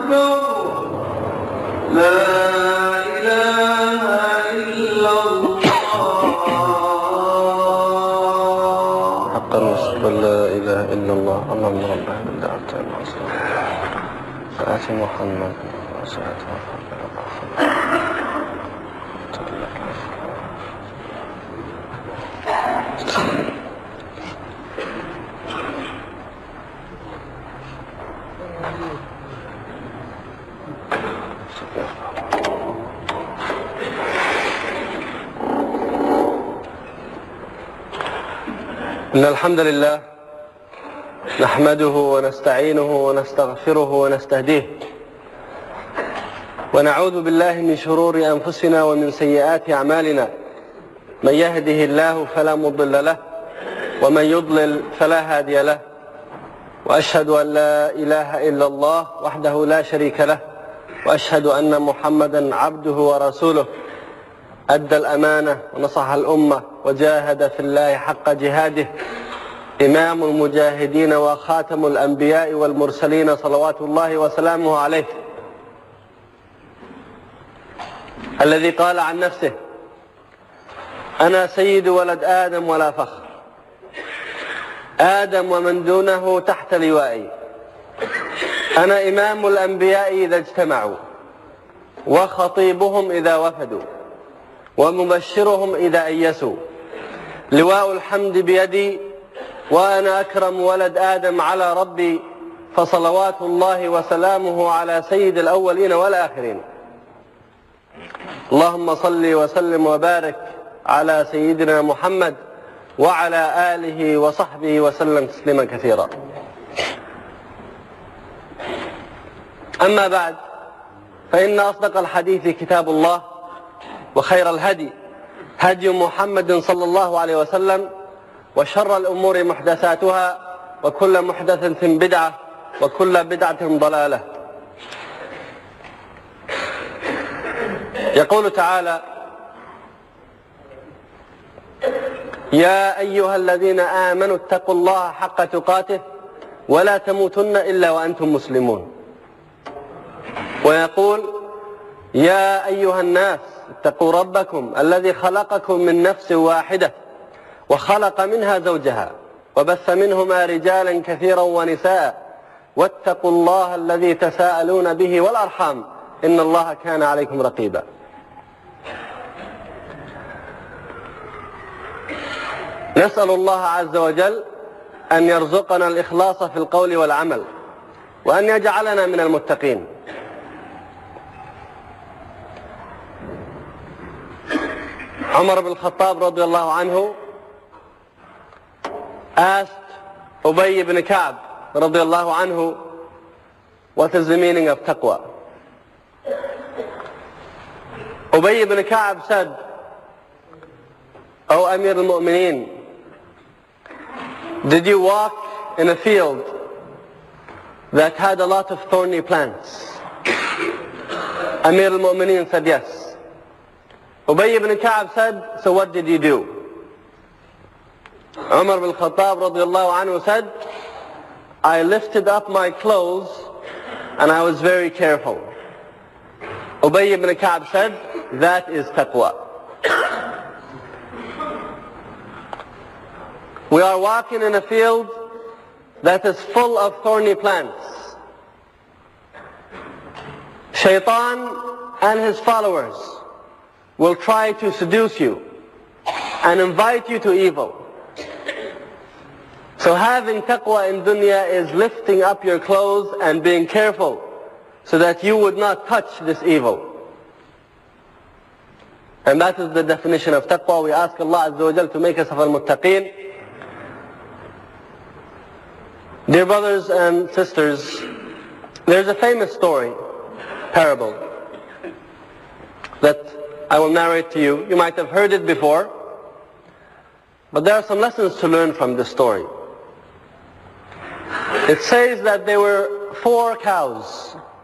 أكبر لا إله إلا الله حقا وأشهد أن لا إله إلا الله اللهم رب هذه الدعوة التامة فآت محمد وصلاته إن الحمد لله نحمده ونستعينه ونستغفره ونستهديه ونعوذ بالله من شرور أنفسنا ومن سيئات أعمالنا من يهده الله فلا مضل له ومن يضلل فلا هادي له وأشهد أن لا إله إلا الله وحده لا شريك له وأشهد أن محمدا عبده ورسوله أدى الأمانة ونصح الأمة وجاهد في الله حق جهاده إمام المجاهدين وخاتم الأنبياء والمرسلين صلوات الله وسلامه عليه الذي قال عن نفسه أنا سيد ولد آدم ولا فخر آدم ومن دونه تحت لوائي أنا إمام الأنبياء إذا اجتمعوا وخطيبهم إذا وفدوا ومبشرهم إذا أيسوا لواء الحمد بيدي وأنا أكرم ولد آدم على ربي فصلوات الله وسلامه على سيد الأولين والآخرين اللهم صل وسلم وبارك على سيدنا محمد وعلى آله وصحبه وسلم تسليما كثيرا. أما بعد فإن أصدق الحديث كتاب الله وخير الهدي هدي محمد صلى الله عليه وسلم وشر الأمور محدثاتها وكل محدثة بدعة وكل بدعة ضلالة. يقول تعالى يا أيها الذين آمنوا اتقوا الله حق تقاته ولا تموتن إلا وأنتم مسلمون. ويقول يا أيها الناس اتقوا ربكم الذي خلقكم من نفس واحدة وخلق منها زوجها وبث منهما رجالا كثيرا ونساء واتقوا الله الذي تساءلون به والأرحام إن الله كان عليكم رقيبا. نسأل الله عز وجل أن يرزقنا الإخلاص في القول والعمل وأن يجعلنا من المتقين. عمر بن الخطاب رضي الله عنه asked Ubay ibn Ka'b رضي الله عنه what is the meaning of taqwa. Ubay ibn Ka'b said, O Amir al-Mu'mineen, did you walk in a field that had a lot of thorny plants? Amir al-Mu'mineen said yes. Ubay ibn Ka'b said, so what did you do? Umar bin Khattab radiallahu anhu said, I lifted up my clothes and I was very careful. Ubay ibn Ka'b said, that is taqwa. We are walking in a field that is full of thorny plants. Shaitan and his followers will try to seduce you and invite you to evil. So having taqwa in dunya is lifting up your clothes and being careful so that you would not touch this evil. And that is the definition of taqwa. We ask Allah Azza wa Jal to make us of al-muttaqeen. Dear brothers and sisters, there's a famous story, parable, that I will narrate to you. You might have heard it before, but there are some lessons to learn from this story. It says that there were 4 cows